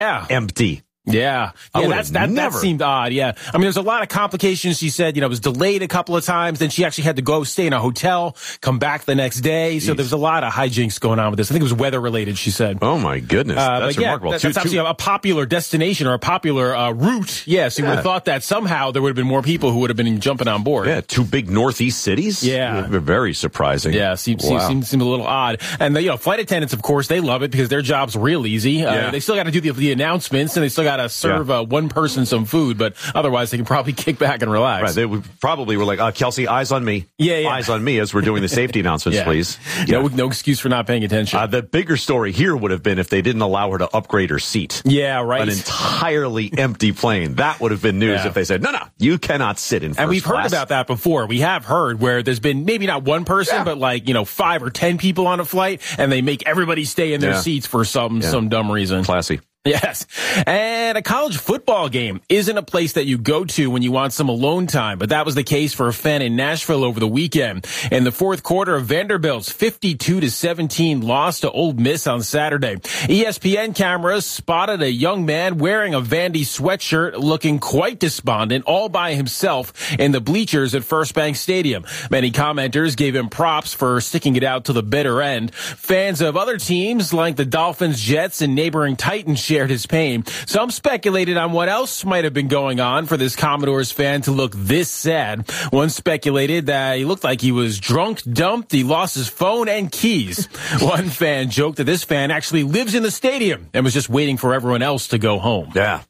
empty. Yeah, that seemed odd. Yeah, I mean, there's a lot of complications. She said, it was delayed a couple of times. Then she actually had to go stay in a hotel, come back the next day. So there's a lot of hijinks going on with this. I think it was weather related. She said. Oh my goodness, that's remarkable. That's actually a popular destination or a popular route. Yes, you would have thought that somehow there would have been more people who would have been jumping on board. Yeah, 2 big northeast cities. Yeah, very surprising. Yeah, seems a little odd. And flight attendants, of course, they love it because their job's real easy. They still got to do the announcements and they still got to serve one person some food, but otherwise they can probably kick back and relax. Right, they were like, Kelsey, eyes on me. Yeah. Eyes on me as we're doing the safety announcements, please. No excuse for not paying attention. The bigger story here would have been if they didn't allow her to upgrade her seat. Yeah, right. An entirely empty plane. That would have been news if they said, no, you cannot sit in first class. And we've heard about that before. We have heard where there's been maybe not one person, but 5 or 10 people on a flight, and they make everybody stay in their seats for some dumb reason. Classy. Yes. And a college football game isn't a place that you go to when you want some alone time, but that was the case for a fan in Nashville over the weekend. In the fourth quarter, Vanderbilt's 52-17 loss to Ole Miss on Saturday. ESPN cameras spotted a young man wearing a Vandy sweatshirt looking quite despondent all by himself in the bleachers at First Bank Stadium. Many commenters gave him props for sticking it out to the bitter end. Fans of other teams like the Dolphins, Jets, and neighboring Titans shared his pain. Some speculated on what else might have been going on for this Commodores fan to look this sad. One speculated that he looked like he was drunk, dumped, he lost his phone and keys. One fan joked that this fan actually lives in the stadium and was just waiting for everyone else to go home. Yeah.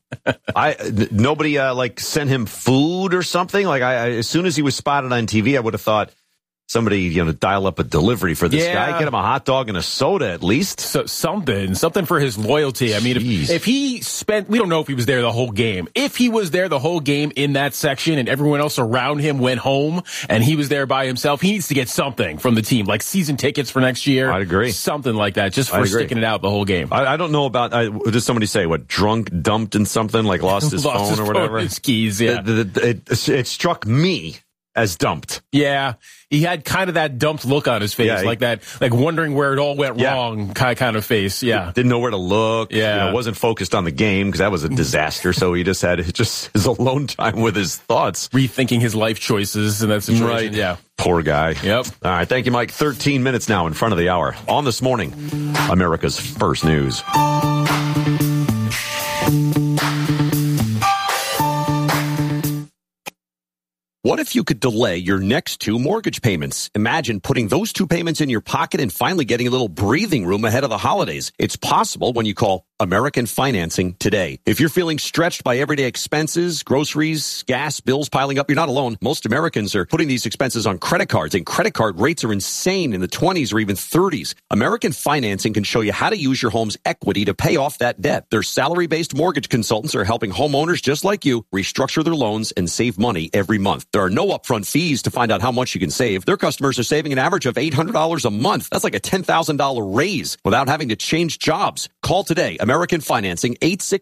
Nobody sent him food or something. As soon as he was spotted on TV, I would have thought somebody, dial up a delivery for this guy, get him a hot dog and a soda at least. So something for his loyalty. I mean, if he spent, we don't know if he was there the whole game. If he was there the whole game in that section and everyone else around him went home and he was there by himself, he needs to get something from the team, like season tickets for next year. I'd agree. Something like that, just for sticking it out the whole game. I don't know about, did somebody say, drunk, dumped in something, like lost his phone or whatever? His keys, yeah. It struck me as dumped. Yeah. He had kind of that dumped look on his face, like wondering where it all went wrong kind of face. Yeah. Didn't know where to look. Yeah. Wasn't focused on the game because that was a disaster. So he just had his alone time with his thoughts. Rethinking his life choices in that situation. Right. Yeah. Poor guy. Yep. All right. Thank you, Mike. 13 minutes now in front of the hour. On This Morning, America's First News. What if you could delay your next 2 mortgage payments? Imagine putting those 2 payments in your pocket and finally getting a little breathing room ahead of the holidays. It's possible when you call American Financing today. If you're feeling stretched by everyday expenses, groceries, gas, bills piling up, you're not alone. Most Americans are putting these expenses on credit cards, and credit card rates are insane in the 20s or even 30s. American Financing can show you how to use your home's equity to pay off that debt. Their salary-based mortgage consultants are helping homeowners just like you restructure their loans and save money every month. There are no upfront fees to find out how much you can save. Their customers are saving an average of $800 a month. That's like a $10,000 raise without having to change jobs. Call today. American Financing,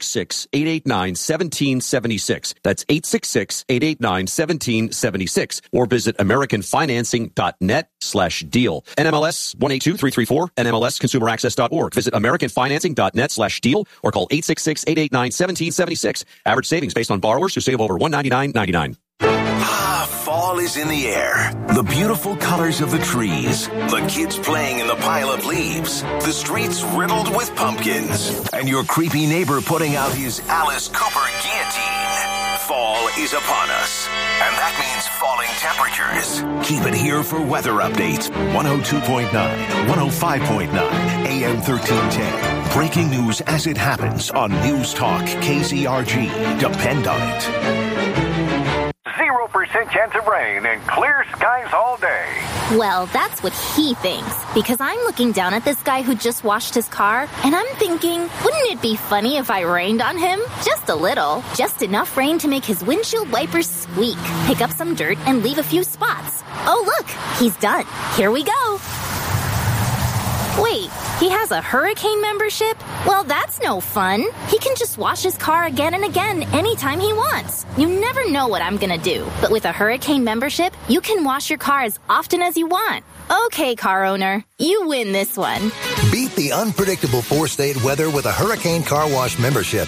866-889-1776. That's 866-889-1776. Or visit AmericanFinancing.net/deal. NMLS 182334, NMLSConsumerAccess.org. Visit AmericanFinancing.net/deal or call 866-889-1776. Average savings based on borrowers who save over $199.99. Fall is in the air. The beautiful colors of the trees. The kids playing in the pile of leaves. The streets riddled with pumpkins. And your creepy neighbor putting out his Alice Cooper guillotine. Fall is upon us. And that means falling temperatures. Keep it here for weather updates. 102.9, 105.9, AM 1310. Breaking news as it happens on News Talk KZRG. Depend on it. 0% chance of rain and clear skies all day. Well, that's what he thinks, because I'm looking down at this guy who just washed his car, and I'm thinking, wouldn't it be funny if I rained on him? Just a little. Just enough rain to make his windshield wipers squeak, pick up some dirt, and leave a few spots. Oh, look, he's done. Here we go. Wait, he has a hurricane membership? Well, that's no fun. He can just wash his car again and again anytime he wants. You never know what I'm gonna do. But with a hurricane membership, you can wash your car as often as you want. Okay, car owner, you win this one. Beat the unpredictable 4-state weather with a Hurricane Car Wash membership.